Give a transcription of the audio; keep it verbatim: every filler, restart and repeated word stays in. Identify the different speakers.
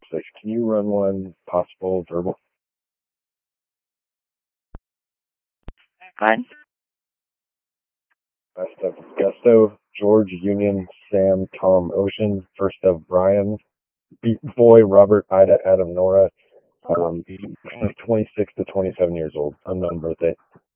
Speaker 1: six. Can you run one possible verbal?
Speaker 2: Fine.
Speaker 1: Best of Gusto, George, Union, Sam, Tom, Ocean. First of Brian, Beat Boy, Robert, Ida, Adam, Nora. Um, twenty-six to twenty-seven years old. Unknown birthday.